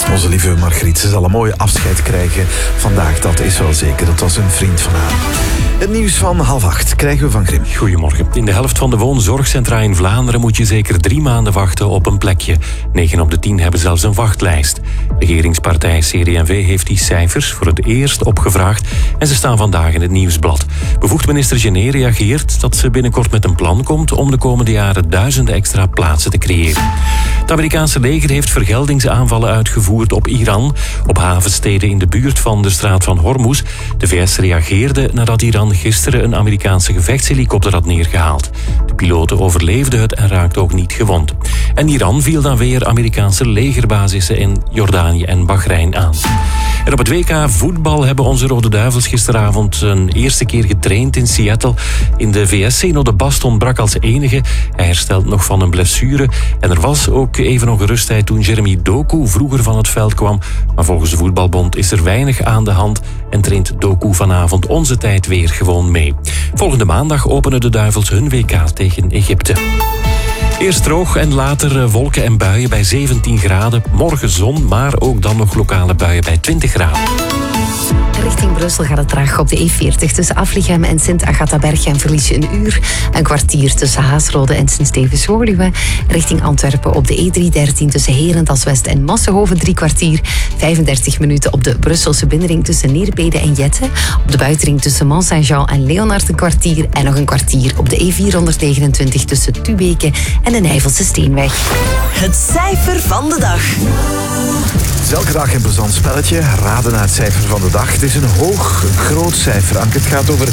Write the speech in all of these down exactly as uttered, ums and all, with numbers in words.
Onze lieve Margriet, ze zal een mooie afscheid krijgen vandaag, dat is wel zeker. Dat was een vriend van haar. Het nieuws van half acht krijgen we van Grim. Goedemorgen. In de helft van de woonzorgcentra in Vlaanderen moet je zeker drie maanden wachten op een plekje. Negen op de tien hebben zelfs een wachtlijst. Regeringspartij C D en V heeft die cijfers voor het eerst opgevraagd en ze staan vandaag in het nieuwsblad. Bevoegd minister Gené reageert dat ze binnenkort met een plan komt om de komende jaren duizenden extra plaatsen te creëren. Het Amerikaanse leger heeft vergeldingsaanvallen uitgevoerd op Iran, op havensteden in de buurt van de straat van Hormuz. De V S reageerde nadat Iran gisteren een Amerikaanse gevechtshelikopter had neergehaald. De piloten overleefden het en raakten ook niet gewond. En Iran viel dan weer Amerikaanse legerbasissen in Jordanië en Bahrein aan. En op het W K voetbal hebben onze Rode Duivels gisteravond een eerste keer getraind in Seattle. In de V S Zeno de Baston brak als enige. Hij herstelt nog van een blessure. En er was ook even ongerustheid toen Jeremy Doku vroeger van het veld kwam. Maar volgens de voetbalbond is er weinig aan de hand en traint Doku vanavond onze tijd weer gewoon mee. Volgende maandag openen de Duivels hun W K tegen Egypte. Eerst droog en later wolken en buien bij zeventien graden. Morgen zon, maar ook dan nog lokale buien bij twintig graden. Richting Brussel gaat het traag op de E veertig. Tussen Afligem en Sint-Agatha-Bergen verlies je een uur. Een kwartier tussen Haasrode en Sint-Stevens-Woluwe. Richting Antwerpen op de E driehonderddertien tussen Herentals-West en Massenhoven drie kwartier. vijfendertig minuten op de Brusselse binnenring tussen Neerbede en Jette. Op de buitenring tussen Mont-Saint-Jean en Leonard een kwartier. En nog een kwartier op de E vierhonderdnegenentwintig tussen Tubeke en de Nijvelse Steenweg. Het cijfer van de dag. Het is elke dag een plezant spelletje. Raden naar het cijfer van de dag. Het is een hoog, een groot cijfer, Anke. Het gaat over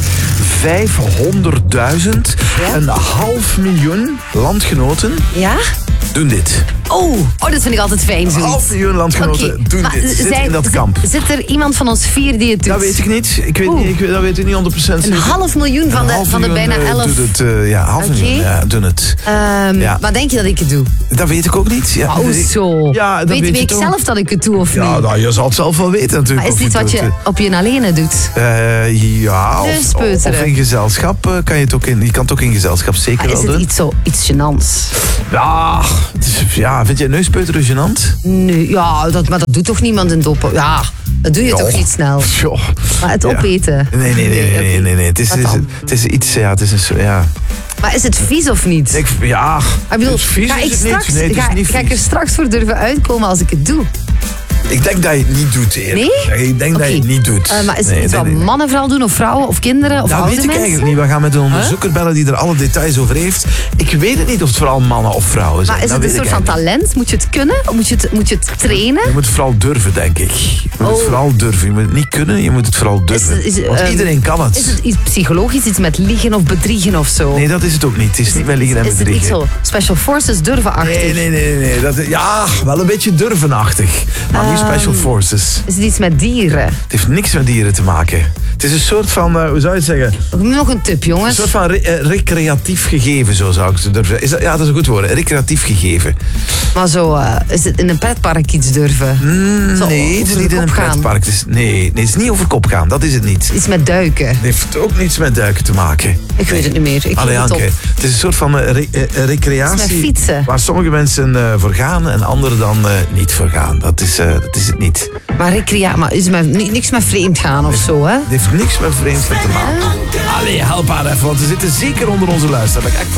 vijfhonderdduizend. Ja? Een half miljoen landgenoten Ja? doen dit. Oh, oh, dat vind ik altijd fijn. Een Zoiets. half miljoen landgenoten Oké, doen maar dit. Zit zijn- in dat kamp. Zit, zit er iemand van ons vier die het doet? Dat weet ik niet. Ik weet Oeh. niet ik, dat weet ik niet honderd procent Een zeker. half miljoen van Een de, half van de miljoen, bijna eh, elf. doet het, uh, ja, half Oké. miljoen ja, doen het. Ehm, Ja. Wat denk je dat ik het doe? Dat weet ik ook niet. Ja, Oh, ik- zo. Ja, dat weet weet weet je ik toch? zelf dat ik het doe of Ja, niet? nou, je zal het zelf wel weten natuurlijk. Maar is of dit je wat het je doet. op je alleen doet? Eh, ja, of, Neuspeuteren. of in gezelschap eh, kan je het ook in. Je kan het ook in gezelschap zeker Maar is wel het doen. iets, zo, iets gênants? Ja, het is, ja, vind je neuspeuteren gênant? Nee, ja, dat, maar dat doet toch niemand in dopen? Ja, dat doe je Ja. toch niet snel? Joh. Maar het Ja. opeten? Nee, nee, nee, nee, nee, nee, nee. Het is, Wat het is, dan? het is iets, ja, het is een soort, ja. Maar is het vies of niet? Ik, ja, ik bedoel, het is vies ga, is ik het straks, niet. Nee, het is ga, niet ga ik er vies. straks voor durven uitkomen als ik het doe? Ik denk dat je het niet doet, eerlijk. Nee? Ik denk dat je Oké. het niet doet. Uh, maar is het Nee, iets nee, wat nee. mannen vooral doen, of vrouwen, of kinderen, of Dat oude weet ik mensen? eigenlijk niet. We gaan met een onderzoeker bellen die er alle details over heeft. Ik weet het niet of het vooral mannen of vrouwen zijn. Maar is Dat het een weet soort ik van eigenlijk talent? Moet je het kunnen? Of moet je het, moet je het trainen? Je moet het vooral durven, denk ik. Je moet het Oh. vooral durven. Je moet het niet kunnen, je moet het vooral durven. het- is het, Want ehm, iedereen kan het. Is het iets psychologisch, iets met liegen of bedriegen of zo? Nee, dat is het ook niet. Het is niet met liegen en Is het iets bedriegen. zo special forces durven-achtig? Nee, nee, nee. nee. Dat, ja, wel een beetje durvenachtig. Maar niet Ehm. special forces. Is het iets met dieren? Het heeft niks met dieren te maken. Het is een soort van, uh, hoe zou je het zeggen? Nog een tip, Een jongens. soort van re- uh, recreatief gegeven, zo zou ik het durven. Is dat, ja, dat is een goed woord. Recreatief gegeven. Maar zo, uh, is het in een pretpark iets durven? Mm, Zo, nee, het is over niet de in een kop gaan. pretpark. Het is, nee, nee, het is niet over kop gaan. Dat is het niet. Iets met duiken? Het heeft ook niets met duiken te maken. Ik weet het niet meer. Ik Allee, geef het op. Anke, het is een soort van uh, re- uh, recreatie. Het is met fietsen. Waar sommige mensen uh, voor gaan en anderen dan uh, niet voor gaan. Dat is, uh, dat is het niet. Maar recrea, maar is het met, ni- niks met vreemd gaan of zo, hè? Het heeft niks met vreemd te maken. Allee, help haar even, want ze zitten zeker onder onze luisteraar.